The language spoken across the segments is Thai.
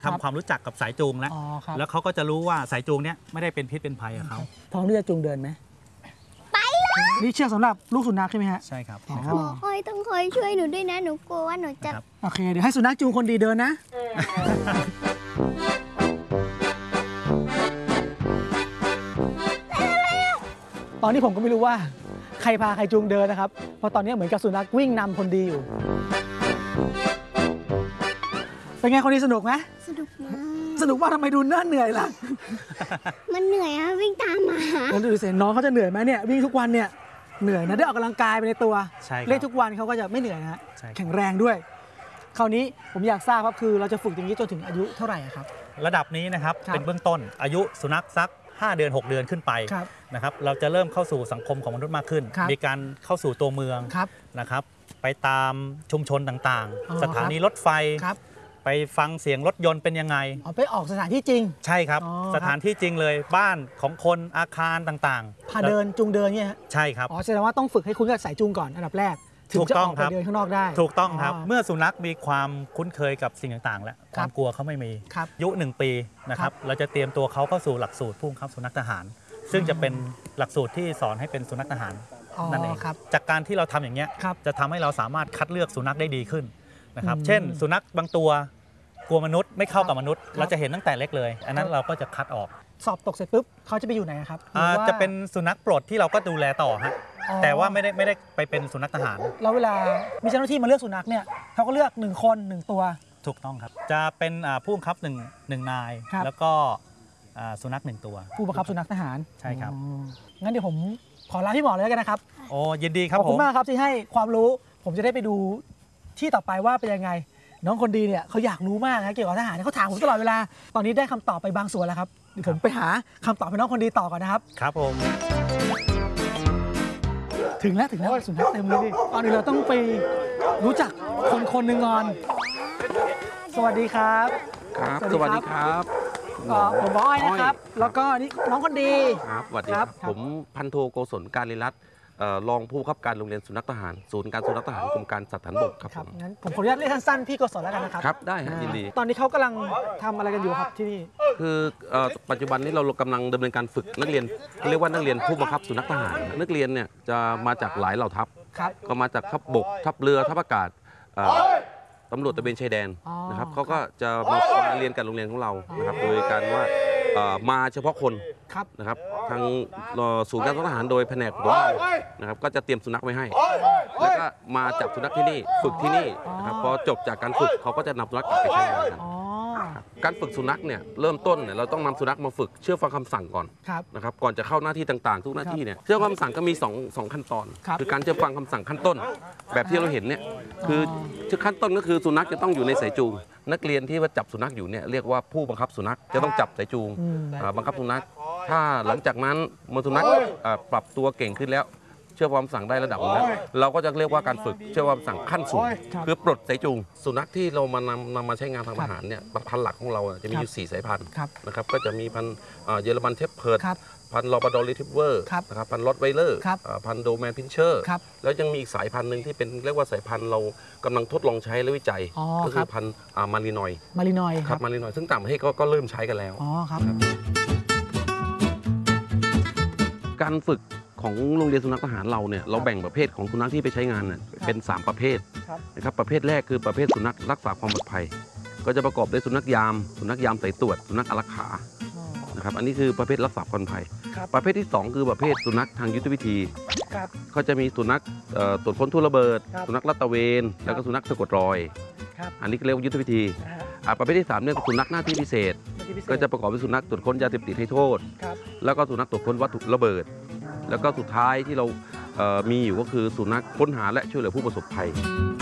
ทำความรู้จักกับสายจูงแล้วเขาก็จะรู้ว่าสายจูงเนี้ยไม่ได้เป็นพิษเป็นภัยกับเขาพร้อมที่จะจูงเดินไหมไปเลยนี่เชือกสำหรับลูกสุนัขใช่ไหมฮะใช่ครับหมอคอยต้องคอยช่วยหนูด้วยนะหนูกลัวว่าหนูจะโอเคเดี๋ยวให้สุนัขจูงคนดีเดินนะตอนนี้ผมก็ไม่รู้ว่าใครพาใครจูงเดินนะครับเพราะตอนนี้เหมือนกับสุนัขวิ่งนำคนดีอยู่เป็นไงคนดีสนุกไหมสนุกว่าทำไมดูน่าเหนื่อยล่ะมันเหนื่อยอะวิ่งตามมาแล้วดูสิน้องเขาจะเหนื่อยไหมเนี่ยวิ่งทุกวันเนี่ยเหนื่อยนะได้ออกกำลังกายไปในตัวเล่นทุกวันเขาก็จะไม่เหนื่อยนะแข็งแรงด้วยคราวนี้ผมอยากทราบครับคือเราจะฝึกอย่างนี้จนถึงอายุเท่าไหร่ครับระดับนี้นะครับเป็นเบื้องต้นอายุสุนัขสัก5 เดือน 6 เดือนขึ้นไปนะครับเราจะเริ่มเข้าสู่สังคมของมนุษย์มากขึ้นมีการเข้าสู่ตัวเมืองนะครับไปตามชุมชนต่างๆสถานีรถไฟไปฟังเสียงรถยนต์เป็นยังไงไปออกสถานที่จริงใช่ครับสถานที่จริงเลยบ้านของคนอาคารต่างๆพาเดินจูงเดินเนี่ยใช่ครับแสดงว่าต้องฝึกให้คุ้นกับสายจูงก่อนอันดับแรกถึงจะออกไปเดินข้างนอกได้ถูกต้องครับเมื่อสุนัขมีความคุ้นเคยกับสิ่งต่างๆแล้วความกลัวเขาไม่มีอายุ1 ปีนะครับเราจะเตรียมตัวเขาเข้าสู่หลักสูตรผู้บังคับสุนัขทหารซึ่งจะเป็นหลักสูตรที่สอนให้เป็นสุนัขทหารนั่นเองจากการที่เราทำอย่างนี้จะทำให้เราสามารถคัดเลือกสุนัขได้ดีขึ้นนะครับเช่นสุนัขบางตัวกลัวมนุษย์ไม่เข้ากับมนุษย์เราจะเห็นตั้งแต่เล็กเลยอันนั้นเราก็จะคัดออกสอบตกเสร็จปุ๊บเขาจะไปอยู่ไหนครับจะเป็นสุนัขปลดที่เราก็ดูแลต่อฮะแต่ว่าไม่ได้ไปเป็นสุนัขทหารแล้วเวลามีเจ้าหน้าที่มาเลือกสุนัขเนี่ยเขาก็เลือก1 คน 1 ตัวถูกต้องครับจะเป็นผู้บังคับหนึ่งนายแล้วก็สุนัข1 ตัวผู้บังคับสุนัขทหารใช่ครับงั้นเดี๋ยวผมขอลาพี่หมอเลยกันนะครับโอ้ยินดีครับขอบคุณมากครับที่ให้ความรู้ผมจะได้ไปดูที่ต่อไปว่าเป็นยังไงน้องคนดีเนี่ยเขาอยากรู้มากนะเกี่ยวกับทหารเขาถามผมตลอดเวลาตอนนี้ได้คำตอบไปบางส่วนแล้วครับเดี๋ยวผมไปหาคำตอบให้น้องคนดีต่อก่อนนะครับครับผมถึงแล้วสุนัขเต็มเลยดิตอนนี้เราต้องไปรู้จักคนหนึ่งก่อนสวัสดีครับครับสวัสดีครับผมบอยนะครับแล้วก็นี่น้องคนดีครับสวัสดีครับผมพันโทโกศลการลิรัตน์รองผู้บังคับการโรงเรียนสุนัขทหารศูนย์การสุนัขทหารกรมการสัตว์ฐานบกครับผมงั้นผมขออนุญาตเรียกสั้นๆพี่โกศลแล้วกันนะครับครับได้ครับยินดีตอนนี้เขากำลังทำอะไรกันอยู่ครับที่นี่คือปัจจุบันนี้เรากำลังดำเนินการฝึกนักเรียนเรียกว่านักเรียนผู้บังคับสุนัขทหารนักเรียนเนี่ยจะมาจากหลายเหล่าทัพก็มาจากทัพบกทัพเรือทัพอากาศตำรวจตระเวนชายแดนนะครับเขาก็จะมาเรียนกับโรงเรียนของเรานะครับโดยการว่ามาเฉพาะคนนะครับทางศูนย์การทหารโดยแผนกของเรานะครับก็จะเตรียมสุนัขไว้ให้แล้วก็มาจับสุนัขที่นี่ฝึกที่นี่นะครับพอจบจากการฝึกเขาก็จะนำสุนัขกลับไปใช้งานกันการฝึกสุนัขเนี่ยเริ่มต้นเนี่ยเราต้องนำสุนัขมาฝึกเชื่อฟังคำสั่งก่อนนะครับก่อนจะเข้าหน้าที่ต่างๆทุกหน้าที่เนี่ยเชื่อฟังคำสั่งก็มี2ขั้นตอนคือการเชื่อฟังคำสั่งขั้นต้นแบบที่เราเห็นเนี่ยคือขั้นต้นก็คือสุนัขจะต้องอยู่ในสายจูงนักเรียนที่ว่าจับสุนัขอยู่เนี่ยเรียกว่าผู้บังคับสุนัขจะต้องจับสายจูงบังคับสุนัขถ้าหลังจากนั้นมสุนัขปรับตัวเก่งขึ้นแล้วเชื่อความสั่งได้ระดับนึงแล้วเราก็จะเรียกว่าการฝึกเชื่อความสั่งขั้นสูงคือปลดสายจูงสุนัขที่เรานำมาใช้งานทางทหารเนี่ยพันธุ์หลักของเราจะมีอยู่4 สายพันธุ์นะครับก็จะมีพันธุ์เยอรมันเทปเพิร์ดพันธุ์ลอร์บาดอร์รีทริเวอร์นะครับพันธุ์ลอตไวเลอร์พันธุ์โดแมนพินเชอร์แล้วยังมีอีกสายพันธุ์หนึ่งที่เป็นเรียกว่าสายพันธุ์เรากำลังทดลองใช้และวิจัยก็คือพันธุ์มารีนอยครับมารีนอยซึ่งต่างประเทศก็เริ่มใช้กันแล้วการฝึกของโรงเรียนสุนัขทหารเราเนี่ยเราแบ่งประเภทของสุนัขที่ไปใช้งานเป็น3 ประเภทนะครับประเภทแรกคือประเภทสุนัขรักษาความปลอดภัยก็จะประกอบด้วยสุนัขยามสายตรวจสุนัขอารักขานะครับอันนี้คือประเภทรักษาความปลอดภัยประเภทที่2คือประเภทสุนัขทางยุทธวิธีก็จะมีสุนัขตรวจค้นทุ่นระเบิดสุนัขลาดตระเวนแล้วก็สุนัขสะกดรอยอันนี้เรียกว่ายุทธวิธีประเภทที่3เนี่ยสุนัขหน้าที่พิเศษก็จะประกอบด้วยสุนัขตรวจค้นยาเสพติดให้โทษแล้วก็สุนัขตรวจค้นวัตถุระเบิดแล้วก็สุดท้ายที่เรามีอยู่ก็คือสุนัขค้นหาและช่วยเหลือผู้ประสบภัย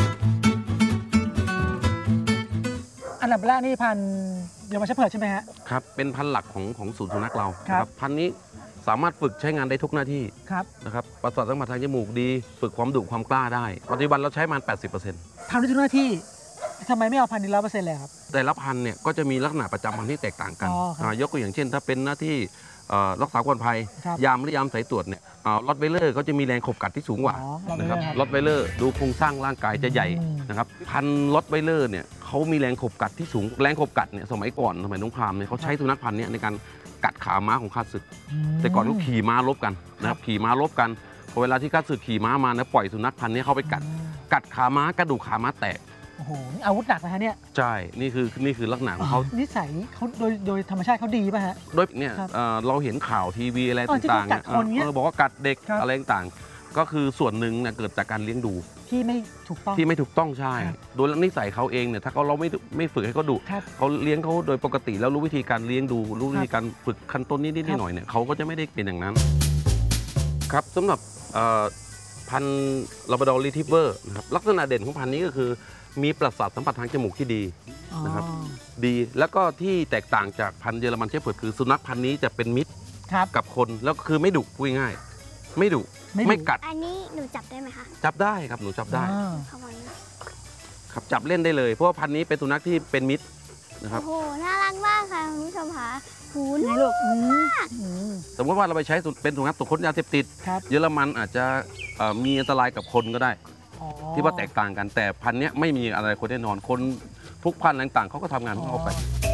อันดับแรกนี่พันเยอรมันเชพเพิร์ดใช่ไหมฮะครับเป็นพันธุ์หลักของศูนย์สุนัขเราครับพันธุ์นี้สามารถฝึกใช้งานได้ทุกหน้าที่นะครับประสาทสัมผัสทางจมูกดีฝึกความดุความกล้าได้ปัจจุบันเราใช้มัน 80% ทำได้ทุกหน้าที่ทำไมไม่เอาพันธุ์นี้100%เลยครับแต่ละพันธุ์เนี่ยก็จะมีลักษณะประจำพันธุ์ที่แตกต่างกันยกตัวอย่างเช่นถ้าเป็นหน้าที่รักษาความปลอดภัยยามสายตรวจเนี่ยรอตไวเลอร์ก็จะมีแรงขบกัดที่สูงกว่านะครับรอตไวเลอร์ดูโครงสร้างร่างกายจะใหญ่นะครับพันรอตไวเลอร์เนี่ยเขเขามีแรงขบกัดที่สูงแรงขบกัดเนี่ยสมัยก่อนสมัยสงครามเนี่ยเขาใช้สุนัขพันธุ์เนี่ยในการกัดขาม้าของข้าศึกแต่ก่อนเขาขี่ม้ารบกันนะครับขี่ม้ารบกันพอเวลาที่ข้าศึกขี่ม้ามานะปล่อยสุนัขพันธุ์นี้เข้าไปกัดขาม้ากระดูกขาม้าแตกโอ้โหนี่อาวุธหนักนะฮะเนี่ยใช่นี่คือลักษณะของเขานิสัยเขาโดยธรรมชาติเขาดีป่ะฮะโดยเนี่ยเราเห็นข่าวทีวีอะไรต่างๆบอกว่ากัดเด็กอะไรต่างๆก็คือส่วนหนึ่งเนี่ยเกิดจากการเลี้ยงดูที่ไม่ถูกต้องใช่โดยนิสัยเขาเองเนี่ยถ้าเราไม่ฝึกให้เขาดุเขาเลี้ยงเขาโดยปกติแล้วรู้วิธีการเลี้ยงดูรู้วิธีการฝึกขั้นต้นนิดๆหน่อยๆเนี่ยเขาก็จะไม่ได้เป็นอย่างนั้นครับสำหรับพันธุ์ลาบราดอร์รีทรีฟเวอร์นะครับลักษณะเด่นของพันธุ์นี้ก็คือมีประสาทสัมผัสทางจมูกที่ดีนะครับดีแล้วก็ที่แตกต่างจากพันธุ์เยอรมันเชฟเพิร์ดคือสุนัขพันธุ์นี้จะเป็นมิตรกับคนแล้วคือไม่ดุพูดง่ายไม่ดุไม่กัดอันนี้หนูจับได้ไหมคะจับได้ครับหนูจับได้ครับจับเล่นได้เลยเพราะว่าพันธุ์นี้เป็นสุนัขที่เป็นมิตรนะครับโอ้โหน่ารักมากค่ะคุณผู้ชมคะหูน่ารักมากสมมติว่าเราไปใช้เป็นสุนัขตรวจค้นยาเสพติดเยอรมันอาจจะมีอันตรายกับคนก็ได้ที่ว่าแตกต่างกันแต่พันธุ์นี้ไม่มีอะไรคนแน่นอนคนทุกพันธุ์ต่างๆเขาก็ทำงานของเขาไป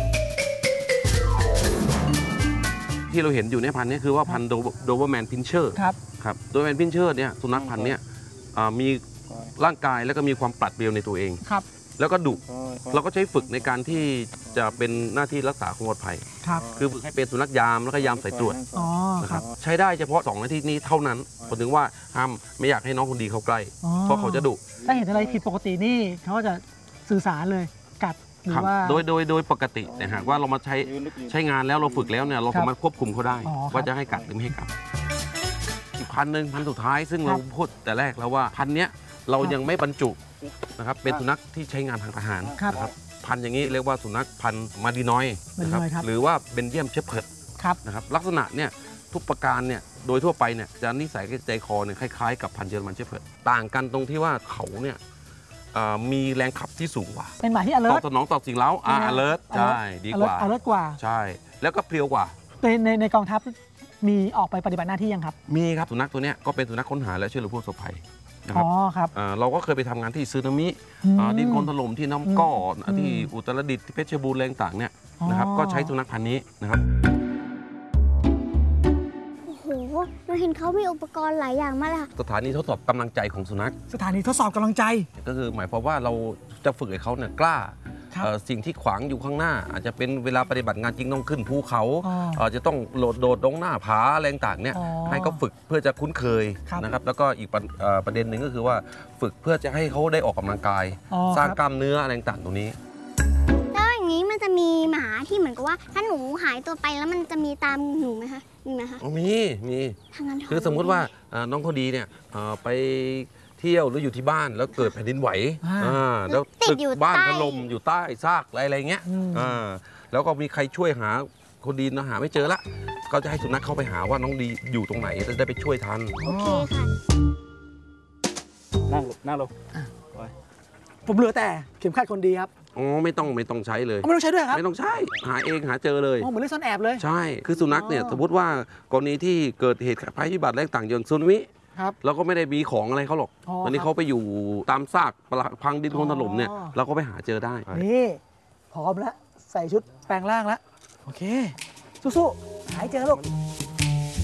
ที่เราเห็นอยู่ในพันธุ์นี้คือว่าพันธุ์โดเบอร์แมนพินเชอร์ครับโดเบอร์แมนพินเชอร์เนี่ยสุนัขพันธุ์นี้มีร่างกายแล้วก็มีความปราดเปรียวในตัวเองแล้วก็ดุเราก็ใช้ฝึกในการที่จะเป็นหน้าที่รักษาความปลอดภัยคือฝึกให้เป็นสุนัขยามแล้วก็ยามสายตรวจนะครับใช้ได้เฉพาะ2 หน้าที่นี้เท่านั้นผมถึงว่าห้ามไม่อยากให้น้องคนดีเข้าใกล้เพราะเขาจะดุถ้าเห็นอะไรผิดปกตินี่เขาก็จะสื่อสารเลยกัดหรือว่าโดยปกติแต่หากว่าเรามาใช้งานแล้วเราฝึกแล้วเนี่ยเราสามารถควบคุมเขาได้ว่าจะให้กัดหรือไม่ให้กัดอีกพันธุ์สุดท้ายซึ่งเราพูดแต่แรกแล้วว่าพันธุ์เนี้ยเรายังไม่บรรจุนะครับเป็นสุนัขที่ใช้งานทางทหารนะครับพันธุ์อย่างนี้เรียกว่าสุนัขพันธุ์มาดินอยนะครับหรือว่าเบนเยียมเชฟเพิร์ดนะครับลักษณะเนี่ยทุกประการเนี่ยโดยทั่วไปเนี่ยจะนิสัยใจคอเนี่ยคล้ายๆกับพันธุ์เยอรมันเชฟเพิร์ดต่างกันตรงที่ว่าเขาเนี่ยมีแรงขับที่สูงกว่าเป็นหมาที่ alert ตอบสนองต่อสิ่งเร้าalert ใช่ดีกว่า alert กว่าใช่แล้วก็เพลียวกว่าในกองทัพมีออกไปปฏิบัติหน้าที่ยังครับมีครับสุนัขตัวนี้ก็เป็นสุนัขค้นหาและช่วยเหลือผู้ประสบภัยนะครับเราก็เคยไปทำงานที่ซึนามิดินโคลนถล่มที่น้ำก้อที่อุตรดิตถ์ที่เพชรบูรณ์แรงต่างเนี่ยนะครับก็ใช้สุนัขพันธุ์นี้นะครับโอ้โหเราเห็นเขามีอุปกรณ์หลายอย่างมากเลยค่ะสถานีทดสอบกำลังใจของสุนัขสถานีทดสอบกำลังใจก็คือหมายความว่าเราจะฝึกให้เขาเนี่ยกล้าสิ่งที่ขวางอยู่ข้างหน้าอาจจะเป็นเวลาปฏิบัติงานจริงต้องขึ้นภูเขาจะต้องโดดลงหน้าผาอะไรต่างเนี่ยให้เขาฝึกเพื่อจะคุ้นเคยนะครับแล้วก็อีกประเด็นหนึ่งก็คือว่าฝึกเพื่อจะให้เขาได้ออกกำลังกายสร้างกล้ามเนื้ออะไรต่างตรงนี้แล้วอย่างนี้มันจะมีหมาที่เหมือนกับว่าถ้าหนูหายตัวไปแล้วมันจะมีตามหนูไหมคะมีไหมคะมีคือสมมุติว่าน้องเขาดีเนี่ยไปเที่ยวหรืออยู่ที่บ้านแล้วเกิดแผ่นดินไหวแล้วตึกบ้านถล่มอยู่ใต้ซากอะไรเงี้ยแล้วก็มีใครช่วยหาคนดีนะหาไม่เจอละก็จะให้สุนัขเข้าไปหาว่าน้องดีอยู่ตรงไหนจะได้ไปช่วยทันโอเคค่ะนั่งลงผมเหลือแต่เข็มขัดคนดีครับไม่ต้องใช้เลยไม่ต้องใช้ด้วยครับไม่ต้องใช้หาเองหาเจอเลยเหมือนเล่นซ่อนแอบเลยใช่คือสุนัขเนี่ยสมมติว่ากรณีที่เกิดเหตุภัยพิบัติอะไรต่างอย่างสึนามิเราก็ไม่ได้มีของอะไรเขาหรอกวันนี้เขาไปอยู่ตามซากพังดินโคลนถล่มเนี่ยเราก็ไปหาเจอได้นี่พร้อมแล้วใส่ชุดแปลงร่างแล้วโอเคสู้ๆหายเจอลูก